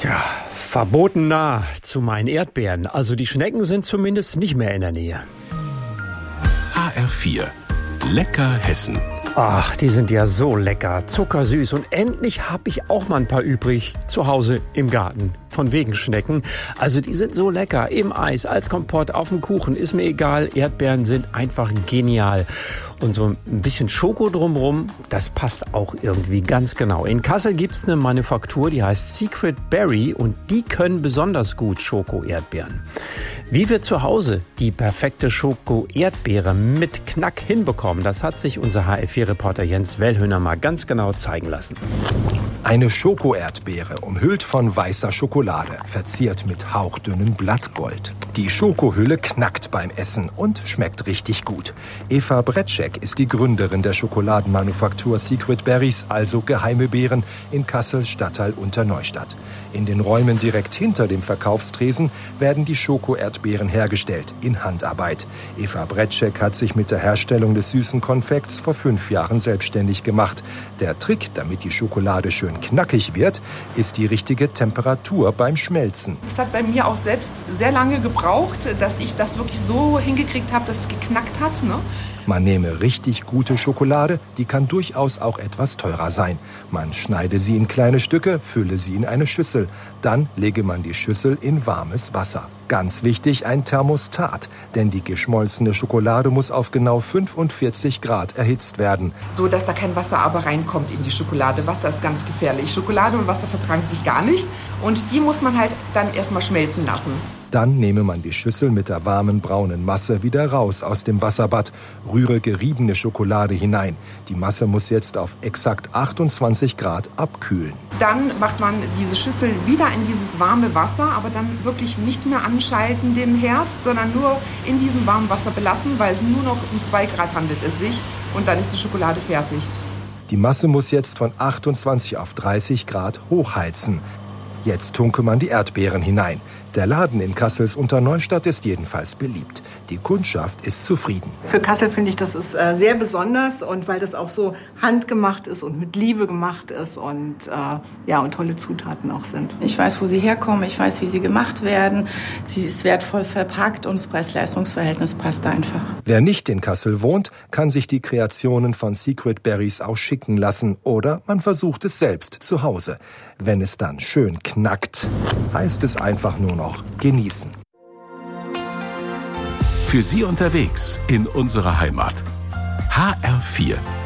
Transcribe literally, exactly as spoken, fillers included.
Tja, verboten nah zu meinen Erdbeeren. Also die Schnecken sind zumindest nicht mehr in der Nähe. H R vier. Lecker Hessen. Ach, die sind ja so lecker, zuckersüß. Und endlich habe ich auch mal ein paar übrig zu Hause im Garten. Von wegen Schnecken. Also die sind so lecker. Im Eis, als Kompott, auf dem Kuchen. Ist mir egal. Erdbeeren sind einfach genial. Und so ein bisschen Schoko drumrum, das passt auch irgendwie ganz genau. In Kassel gibt's eine Manufaktur, die heißt Secret Berry. Und die können besonders gut Schoko-Erdbeeren. Wie wir zu Hause die perfekte Schoko-Erdbeere mit Knack hinbekommen, das hat sich unser H R vier-Reporter Jens Wellhöhner mal ganz genau zeigen lassen. Eine Schoko-Erdbeere, umhüllt von weißer Schokolade, verziert mit hauchdünnem Blattgold. Die Schokohülle knackt beim Essen und schmeckt richtig gut. Eva Bretschek ist die Gründerin der Schokoladenmanufaktur Secret Berries, also Geheime Beeren, in Kassel Stadtteil Unterneustadt. In den Räumen direkt hinter dem Verkaufstresen werden die Schoko-Erdbeeren hergestellt, in Handarbeit. Eva Bretschek hat sich mit der Herstellung des süßen Konfekts vor fünf Jahren selbstständig gemacht. Der Trick, damit die Schokolade schön knackig wird, ist die richtige Temperatur beim Schmelzen. Das hat bei mir auch selbst sehr lange gebraucht, dass ich das wirklich so hingekriegt habe, dass es geknackt hat, ne? Man nehme richtig gute Schokolade, die kann durchaus auch etwas teurer sein. Man schneide sie in kleine Stücke, fülle sie in eine Schüssel. Dann lege man die Schüssel in warmes Wasser. Ganz wichtig, ein Thermostat, denn die geschmolzene Schokolade muss auf genau fünfundvierzig Grad erhitzt werden. So, dass da kein Wasser aber reinkommt in die Schokolade. Wasser ist ganz gefährlich. Schokolade und Wasser vertragen sich gar nicht. Und die muss man halt dann erstmal schmelzen lassen. Dann nehme man die Schüssel mit der warmen braunen Masse wieder raus aus dem Wasserbad. Rühre geriebene Schokolade hinein. Die Masse muss jetzt auf exakt achtundzwanzig Grad abkühlen. Dann macht man diese Schüssel wieder in dieses warme Wasser, aber dann wirklich nicht mehr anschalten den Herd, sondern nur in diesem warmen Wasser belassen, weil es nur noch um zwei Grad handelt es sich. Und dann ist die Schokolade fertig. Die Masse muss jetzt von achtundzwanzig auf dreißig Grad hochheizen. Jetzt tunke man die Erdbeeren hinein. Der Laden in Kassels Unterneustadt ist jedenfalls beliebt. Die Kundschaft ist zufrieden. Für Kassel finde ich, das ist äh, sehr besonders, und weil das auch so handgemacht ist und mit Liebe gemacht ist und äh, ja und tolle Zutaten auch sind. Ich weiß, wo sie herkommen, ich weiß, wie sie gemacht werden. Sie ist wertvoll verpackt und das Preis-Leistungs-Verhältnis passt einfach. Wer nicht in Kassel wohnt, kann sich die Kreationen von Secret Berries auch schicken lassen, oder man versucht es selbst zu Hause. Wenn es dann schön knackt, heißt es einfach nur noch genießen. Für Sie unterwegs in unserer Heimat. H R vier.